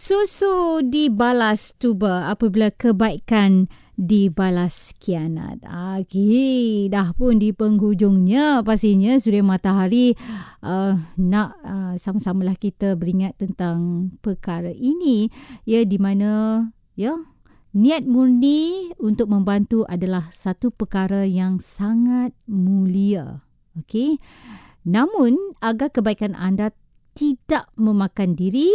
Susu dibalas tuba apabila kebaikan dibalas khianat. Okay, dah pun di penghujungnya pastinya Suria Matahari nak sama-samalah kita beringat tentang perkara ini, ya, di mana ya niat murni untuk membantu adalah satu perkara yang sangat mulia. Okey. Namun agar kebaikan anda tidak memakan diri,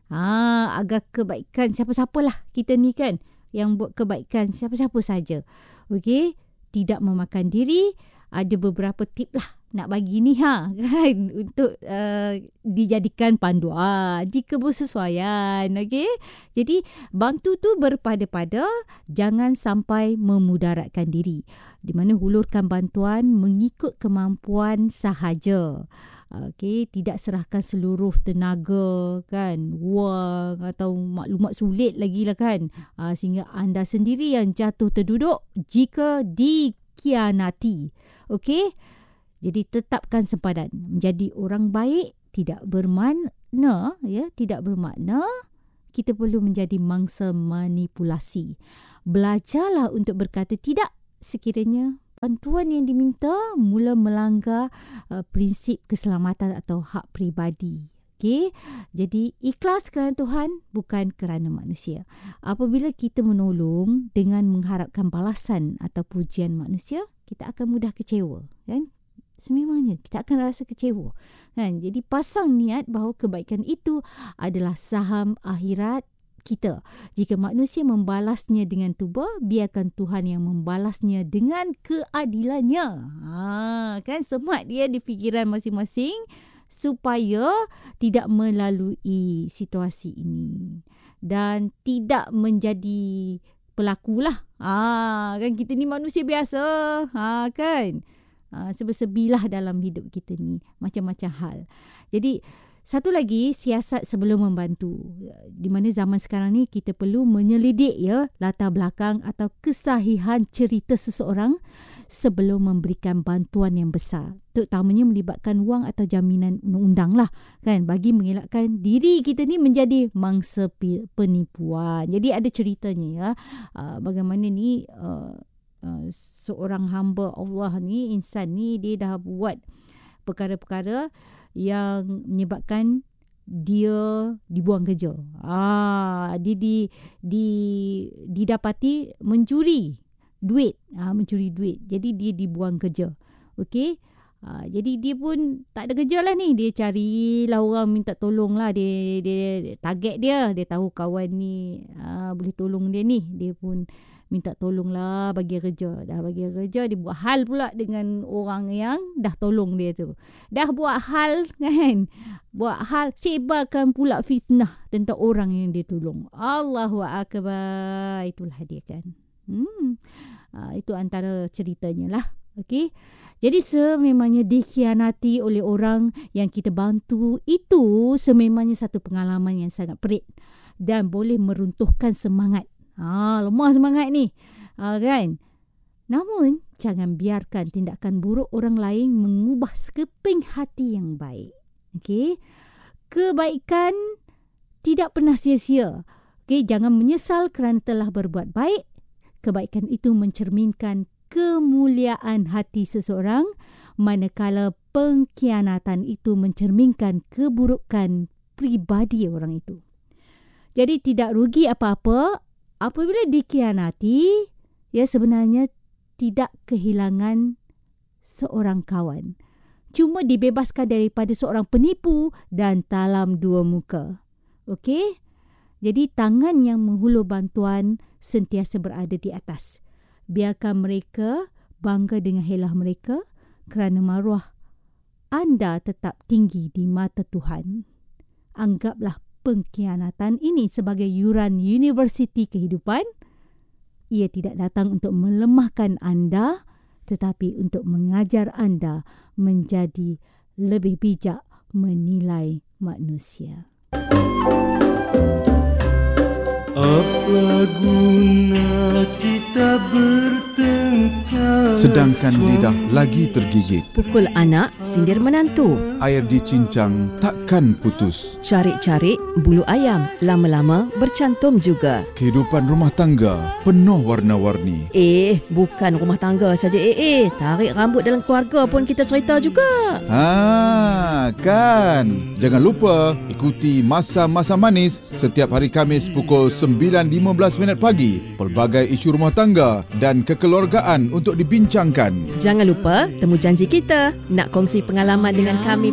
agar kebaikan siapa-siapalah kita ni kan yang buat kebaikan, siapa-siapa saja. Okey, tidak memakan diri, ada beberapa tip lah nak bagi ni kan untuk dijadikan panduan di kebersesuaian. Okey, jadi bantu tu berpada-pada, jangan sampai memudaratkan diri, di mana hulurkan bantuan mengikut kemampuan sahaja. Okey, tidak serahkan seluruh tenaga kan, wang atau maklumat sulit lagi lah kan, sehingga anda sendiri yang jatuh terduduk jika dikhianati. Okey, jadi tetapkan sempadan menjadi orang baik tidak bermakna, ya, tidak bermakna kita perlu menjadi mangsa manipulasi. Belajarlah untuk berkata tidak sekiranya bantuan yang diminta mula melanggar prinsip keselamatan atau hak peribadi. Okey, jadi ikhlas kerana Tuhan, bukan kerana manusia. Apabila kita menolong dengan mengharapkan balasan atau pujian manusia, kita akan mudah kecewa, kan? Sememangnya kita akan rasa kecewa, kan? Jadi pasang niat bahawa kebaikan itu adalah saham akhirat kita. Jika manusia membalasnya dengan tuba, biarkan Tuhan yang membalasnya dengan keadilannya. Kan semat dia di fikiran masing-masing supaya tidak melalui situasi ini dan tidak menjadi pelakulah. Kan kita ni manusia biasa, kan? Sebelah dalam hidup kita ni macam-macam hal. Jadi satu lagi, siasat sebelum membantu. Di mana zaman sekarang ni kita perlu menyelidik, ya, latar belakang atau kesahihan cerita seseorang sebelum memberikan bantuan yang besar. Terutamanya melibatkan wang atau jaminan undang-undang lah, kan, bagi mengelakkan diri kita ni menjadi mangsa penipuan. Jadi ada ceritanya, ya, bagaimana ni seorang hamba Allah ni, insan ni, dia dah buat perkara-perkara yang menyebabkan dia dibuang kerja. Dia didapati mencuri duit. Jadi dia dibuang kerja. Okey. Jadi dia pun tak ada kerja lah ni. Dia carilah orang minta tolong lah. Dia target dia. Dia tahu kawan ni boleh tolong dia ni. Dia pun minta tolong lah, bagi kerja. Dah bagi kerja, dia buat hal pula dengan orang yang dah tolong dia tu. Dah buat hal, kan? Buat hal, sebarkan pula fitnah tentang orang yang dia tolong. Allahu Akbar. Itulah dia, kan? Itu antara ceritanya lah. Okey. Jadi sememangnya dikhianati oleh orang yang kita bantu itu sememangnya satu pengalaman yang sangat perit dan boleh meruntuhkan semangat. Lemah semangat ni, kan? Namun jangan biarkan tindakan buruk orang lain mengubah sekeping hati yang baik. Okey, kebaikan tidak pernah sia-sia. Okey, jangan menyesal kerana telah berbuat baik. Kebaikan itu mencerminkan kemuliaan hati seseorang, manakala pengkhianatan itu mencerminkan keburukan pribadi orang itu. Jadi tidak rugi apa-apa apabila dikhianati, ya, sebenarnya tidak kehilangan seorang kawan. Cuma dibebaskan daripada seorang penipu dan talam dua muka. Okey? Jadi tangan yang menghulur bantuan sentiasa berada di atas. Biarkan mereka bangga dengan helah mereka kerana maruah anda tetap tinggi di mata Tuhan. Anggaplah pengkhianatan ini sebagai yuran universiti kehidupan. Ia tidak datang untuk melemahkan anda, tetapi untuk mengajar anda menjadi lebih bijak menilai manusia. Apa guna kita bertengkar sedangkan lidah lagi tergigit. Pukul anak, sindir menantu. Air dicincang takkan putus. Carik-carik bulu ayam, lama-lama bercantum juga. Kehidupan rumah tangga penuh warna-warni. Bukan rumah tangga saja. Tarik rambut dalam keluarga pun kita cerita juga. Kan. Jangan lupa ikuti Masa-Masa Manis setiap hari Khamis pukul 9.15 pagi. Pelbagai isu rumah tangga dan kekeluargaan untuk dibincangkan. Jangan lupa temu janji kita nak kongsi pengalaman dengan kami